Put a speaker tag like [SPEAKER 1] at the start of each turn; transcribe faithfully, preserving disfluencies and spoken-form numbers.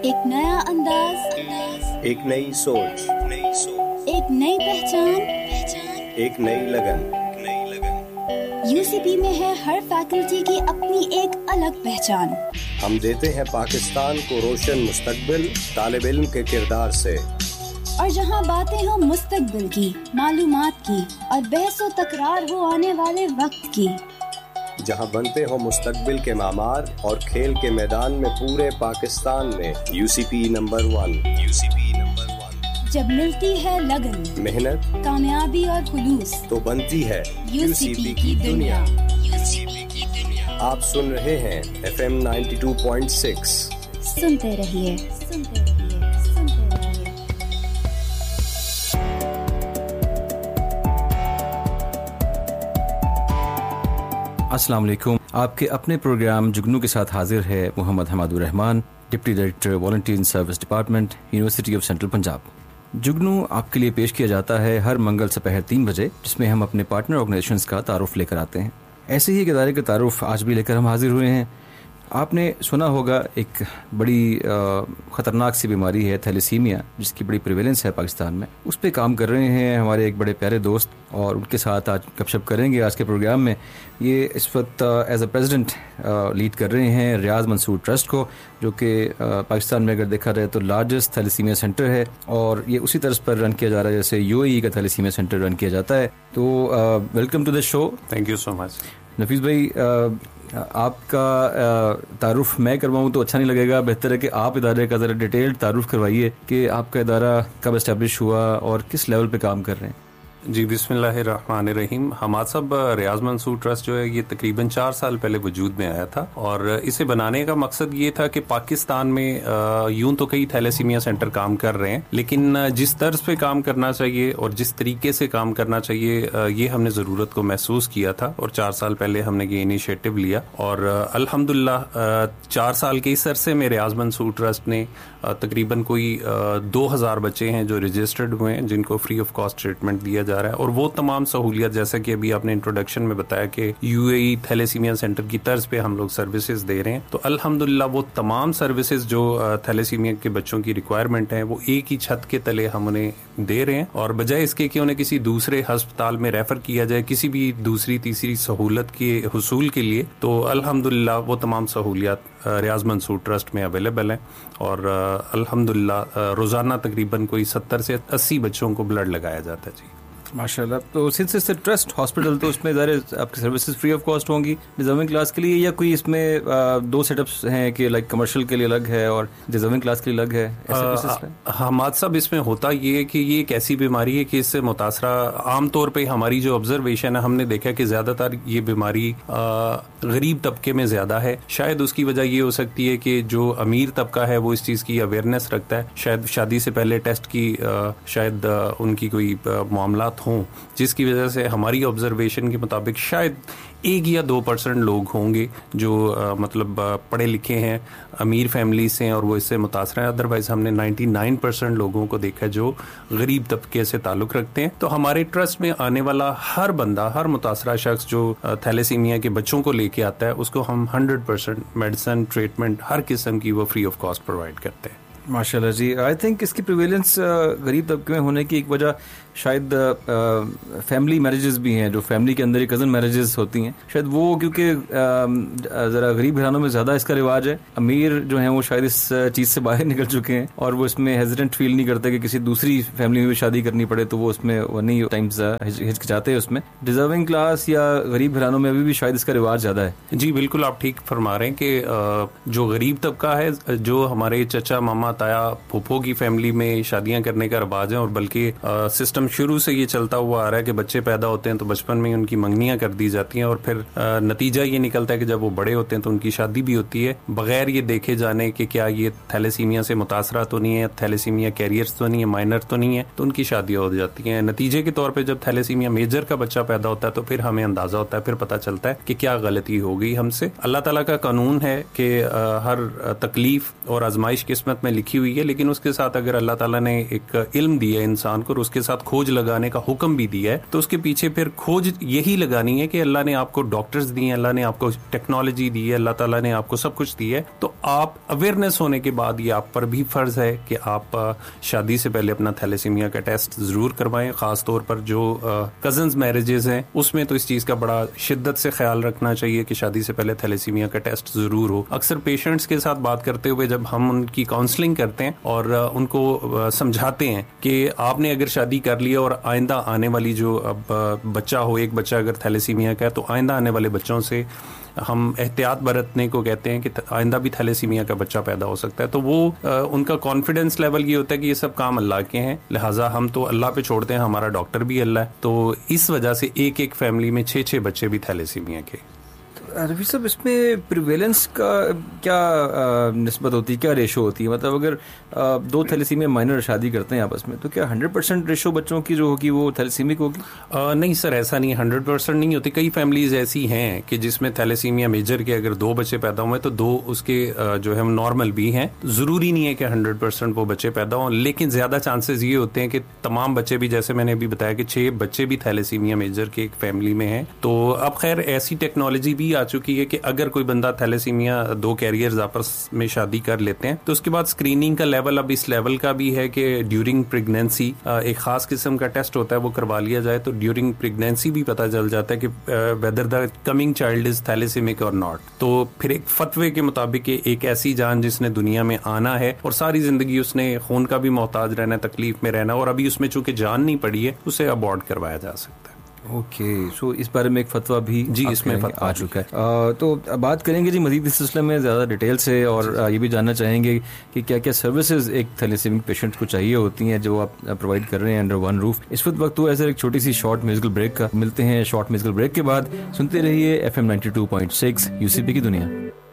[SPEAKER 1] ایک نیا انداز،
[SPEAKER 2] ایک نئی سوچ،
[SPEAKER 1] ایک نئی پہچان،
[SPEAKER 2] ایک نئی لگن۔
[SPEAKER 1] یو سی پی میں ہے ہر فیکلٹی کی اپنی ایک الگ پہچان۔
[SPEAKER 2] ہم دیتے ہیں پاکستان کو روشن مستقبل طالب علم کے کردار سے،
[SPEAKER 1] اور جہاں باتیں ہوں مستقبل کی، معلومات کی، اور بحث و تکرار ہو آنے والے وقت کی،
[SPEAKER 2] جہاں بنتے ہوں مستقبل کے معمار اور کھیل کے میدان میں پورے پاکستان میں you C P number one. You C P number one.
[SPEAKER 1] جب ملتی ہے لگن،
[SPEAKER 2] محنت،
[SPEAKER 1] کامیابی اور خلوص،
[SPEAKER 2] تو بنتی ہے
[SPEAKER 1] یو سی پی کی دنیا۔ یو سی پی کی دنیا۔
[SPEAKER 2] آپ سن رہے ہیں F M ninety two point six.
[SPEAKER 1] سنتے رہیے، سنتے رہیے، سنتے رہیے۔
[SPEAKER 3] السلام علیکم۔ آپ کے اپنے پروگرام جگنو کے ساتھ حاضر ہے محمد حماد الرحمان، deputy director volunteer service department, university of central Punjab. جگنو آپ کے لیے پیش کیا جاتا ہے ہر منگل سپہر تین بجے، جس میں ہم اپنے پارٹنر آرگنائزیشنز کا تعارف لے کر آتے ہیں۔ ایسے ہی ایک ادارے کا تعارف آج بھی لے کر ہم حاضر ہوئے ہیں۔ آپ نے سنا ہوگا ایک بڑی خطرناک سی بیماری ہے تھیلیسیمیا، جس کی بڑی پریویلنس ہے پاکستان میں۔ اس پہ کام کر رہے ہیں ہمارے ایک بڑے پیارے دوست، اور ان کے ساتھ آج گپ شپ کریں گے آج کے پروگرام میں۔ یہ اس وقت ایز اے پریزیڈنٹ لیڈ کر رہے ہیں ریاض منصور ٹرسٹ کو، جو کہ پاکستان میں اگر دیکھا جائے تو لارجسٹ تھیلیسیمیا سینٹر ہے، اور یہ اسی طرز پر رن کیا جا رہا ہے جیسے یو اے ای کا تھیلیسیمیا سینٹر رن کیا جاتا ہے۔ تو welcome to the show.
[SPEAKER 4] Thank you so مچ۔
[SPEAKER 3] نفیس بھائی، آپ کا تعارف میں کرواؤں تو اچھا نہیں لگے گا، بہتر ہے کہ آپ ادارے کا ذرا ڈیٹیلڈ تعارف کروائیے کہ آپ کا ادارہ کب اسٹیبلش ہوا اور کس لیول پہ کام کر رہے ہیں۔
[SPEAKER 4] جی بسم اللہ الرحمن الرحیم۔ حماد صاحب، ریاض منصور ٹرسٹ جو ہے یہ تقریباً چار سال پہلے وجود میں آیا تھا، اور اسے بنانے کا مقصد یہ تھا کہ پاکستان میں یوں تو کئی تھیلیسیمیا سینٹر کام کر رہے ہیں، لیکن جس طرز پہ کام کرنا چاہیے اور جس طریقے سے کام کرنا چاہیے یہ ہم نے ضرورت کو محسوس کیا تھا، اور چار سال پہلے ہم نے یہ انیشیٹو لیا، اور الحمدللہ چار سال کے اس عرصے میں ریاض منصور ٹرسٹ نے تقریباً کوئی دو ہزار بچے ہیں جو رجسٹرڈ ہوئے ہیں، جن کو فری آف کاسٹ ٹریٹمنٹ دیا جا رہا ہے، اور وہ تمام سہولیات جیسا کہ ابھی آپ نے انٹروڈکشن میں بتایا کہ you a E thalassaemia centre کی طرز پہ ہم لوگ سروسز دے رہے ہیں، تو الحمدللہ وہ تمام سروسز جو تھیلیسیمیا کے بچوں کی ریکوائرمنٹ ہیں وہ ایک ہی چھت کے تلے ہم انہیں دے رہے ہیں، اور بجائے اس کے کہ انہیں کسی دوسرے ہسپتال میں ریفر کیا جائے کسی بھی دوسری تیسری سہولت کے حصول کے لیے، تو الحمدللہ وہ تمام سہولیات ریاض منصور ٹرسٹ میں اویلیبل ہیں، اور الحمدللہ روزانہ تقریباً کوئی ستر سے اسی بچوں کو بلڈ لگایا جاتا ہے۔ جی
[SPEAKER 3] ماشاء اللہ۔ تو سنس اس سے ٹرسٹ ہاسپٹل تو اس میں ظاہر آپ کی سروسز فری آف کاسٹ ہوں گی ڈیزرونگ کلاس کے لیے، یا کوئی اس میں دو سیٹ اپس ہیں کہ لائک کمرشل کے لیے الگ ہے اور ڈیزرونگ کلاس کے لیے الگ ہے؟
[SPEAKER 4] حماد صاحب، اس میں ہوتا یہ ہے کہ یہ ایک ایسی بیماری ہے کہ اس سے متاثرہ عام طور پہ ہماری جو آبزرویشن ہے، ہم نے دیکھا کہ زیادہ تر یہ بیماری غریب طبقے میں زیادہ ہے۔ شاید اس کی وجہ یہ ہو سکتی ہے کہ جو امیر طبقہ ہے وہ اس چیز کی اویئرنیس رکھتا ہے، شاید شادی سے پہلے ٹیسٹ کی شاید ان کی کوئی معاملات ہوں، جس کی وجہ سے ہماری آبزرویشن کے مطابق شاید ایک یا دو پرسنٹ لوگ ہوں گے جو مطلب پڑھے لکھے ہیں، امیر فیملی سے ہیں، اور وہ اس سے متاثر ہیں۔ ادروائز ہم نے نائنٹی نائن پرسنٹ لوگوں کو دیکھا جو غریب طبقے سے تعلق رکھتے ہیں۔ تو ہمارے ٹرسٹ میں آنے والا ہر بندہ، ہر متاثرہ شخص جو تھیلیسیمیا کے بچوں کو لے کے آتا ہے، اس کو ہم ہنڈریڈ پرسینٹ میڈیسن ٹریٹمنٹ ہر قسم کی وہ فری آف کاسٹ پرووائڈ کرتے ہیں۔
[SPEAKER 3] ماشاء اللہ جی۔ آئی تھنک اس کی پریویلنس غریب طبقے میں ہونے کی ایک وجہ شاید فیملی میرجز بھی ہیں، جو فیملی کے اندر ہی کزن میرجز ہوتی ہیں، شاید وہ کیونکہ ذرا غریب گھرانوں میں زیادہ اس کا رواج ہے۔ امیر جو ہیں وہ شاید اس چیز سے باہر نکل چکے ہیں، اور وہ اس میں ہیزیٹنٹ فیل نہیں کرتے کہ کسی دوسری فیملی میں بھی شادی کرنی پڑے، تو وہ اس میں وہ نہیں ٹائمز ہچکچاتے ہیں اس میں۔ ڈیزرونگ کلاس یا غریب گھرانوں میں ابھی بھی شاید اس کا رواج زیادہ ہے۔
[SPEAKER 4] جی بالکل، آپ ٹھیک فرما رہے ہیں کہ جو غریب طبقہ ہے، جو ہمارے چچا ماما تایا پھوپھو کی فیملی میں شادیاں کرنے کا رواج ہے، اور بلکہ سسٹم شروع سے یہ چلتا ہوا آ رہا ہے کہ بچے پیدا ہوتے ہیں تو بچپن میں ان کی منگنیاں کر دی جاتی ہیں، اور پھر نتیجہ یہ نکلتا ہے کہ جب وہ بڑے ہوتے ہیں تو ان کی شادی بھی ہوتی ہے بغیر یہ دیکھے جانے کہ کیا یہ تھیلیسیمیا سے متاثرہ تو نہیں ہے، تھیلیسیمیا کیریئرز تو نہیں ہے، مائنر تو نہیں ہے، تو ان کی شادیاں ہو جاتی ہیں۔ نتیجے کے طور پہ جب تھیلیسیمیا میجر کا بچہ پیدا ہوتا ہے تو پھر ہمیں اندازہ ہوتا ہے، پھر پتہ چلتا ہے کہ کیا غلطی ہو گئی ہم سے۔ اللہ تعالیٰ کا قانون ہے کہ ہر تکلیف اور آزمائش قسمت میں لکھی ہوئی ہے, لیکن اس کے ساتھ اگر اللہ تعالیٰ نے ایک علم دیا ہے انسان کو اور اس کے ساتھ کھوج لگانے کا حکم بھی دیا ہے, تو اس کے پیچھے پھر کھوج یہی لگانی ہے کہ اللہ نے آپ کو ڈاکٹرز دی ہیں, اللہ نے آپ کو ٹیکنالوجی دی ہے, اللہ تعالیٰ نے آپ کو سب کچھ دی ہے. تو آپ اویئرنیس ہونے کے بعد یہ آپ پر بھی فرض ہے کہ آپ شادی سے پہلے اپنا تھیلیسیمیا کا ٹیسٹ ضرور کروائیں. خاص طور پر جو کزنز میرجز ہیں اس میں تو اس چیز کا بڑا شدت سے خیال رکھنا چاہیے کہ شادی سے پہلے تھیلیسیمیا کا ٹیسٹ ضرور ہو. اکثر پیشنٹس کے ساتھ بات کرتے ہوئے جب ہم ان کی کاؤنسلنگ کرتے ہیں اور ان کو سمجھاتے ہیں کہ آپ نے اگر شادی کر لیا اور آئندہ آنے والی جو اب بچہ ہو, ایک بچہ اگر تھیلیسیمیا کا ہے تو آئندہ آنے والے بچوں سے ہم احتیاط برتنے کو کہتے ہیں کہ آئندہ بھی تھیلیسیمیا کا بچہ پیدا ہو سکتا ہے. تو وہ ان کا کانفیڈنس لیول یہ ہوتا ہے کہ یہ سب کام اللہ کے ہیں, لہٰذا ہم تو اللہ پہ چھوڑتے ہیں, ہمارا ڈاکٹر بھی اللہ ہے. تو اس وجہ سے ایک ایک فیملی میں چھ چھ بچے بھی تھیلیسیمیا کے.
[SPEAKER 3] رفیع صاحب, اس میں پریویلنس کا کیا نسبت ہوتی ہے, کیا ریشو ہوتی ہے؟ مطلب اگر دو تھیلیسیمیا مائنر شادی کرتے ہیں آپس میں تو کیا ہنڈریڈ پرسینٹ ریشو بچوں کی جو ہوگی وہ تھیلیسیمک ہوگی؟
[SPEAKER 4] نہیں سر, ایسا نہیں, ہنڈریڈ پرسینٹ نہیں ہوتی. کئی فیملیز ایسی ہیں کہ جس میں تھیلیسیمیا میجر کے اگر دو بچے پیدا ہوئے تو دو اس کے جو ہے نارمل بھی ہیں. ضروری نہیں ہے کہ ہنڈریڈ پرسینٹ وہ بچے پیدا ہوں, لیکن زیادہ چانسز یہ ہوتے ہیں کہ تمام بچے بھی, جیسے میں نے ابھی بتایا کہ چھ بچے بھی تھیلیسیمیا میجر کے ایک فیملی میں ہیں. تو اب خیر ایسی ٹیکنالوجی بھی آ چکی ہے کہ اگر کوئی بندہ تھیلیسیمیا دو کیریئرز آپس میں شادی کر لیتے ہیں تو اس کے بعد اسکریننگ کا لیول اب اس لیول کا بھی ہے کہ ڈیورنگ پریگنینسی ایک خاص قسم کا ٹیسٹ ہوتا ہے, وہ کروا لیا جائے تو ڈیورنگ پریگنینسی بھی پتہ چل جاتا ہے کہ whether the coming child is تھیلیسیمک اور ناٹ. تو پھر ایک فتوے کے مطابق ایک ایسی جان جس نے دنیا میں آنا ہے اور ساری زندگی اس نے خون کا بھی محتاج رہنا ہے, تکلیف میں رہنا, اور ابھی اس میں چونکہ جان نہیں پڑی ہے, اسے ابورٹ کروایا جا سکتا ہے.
[SPEAKER 3] اوکے, سو اس بارے میں ایک فتویٰ بھی
[SPEAKER 4] جی اس میں
[SPEAKER 3] آ چکا ہے. تو بات کریں گے جی مزید اس سلسلے میں زیادہ ڈیٹیل سے, اور یہ بھی جاننا چاہیں گے کہ کیا کیا سروسز ایک تھیلیسیمک پیشنٹ کو چاہیے ہوتی ہیں جو آپ پرووائڈ کر رہے ہیں انڈر ون روف. اس وقت وقت ہوا ایسا ایک چھوٹی سی شارٹ میوزیکل بریک کا, ملتے ہیں شارٹ میوزیکل بریک کے بعد. سنتے رہیے F M ninety two point six you سی پی کی دنیا.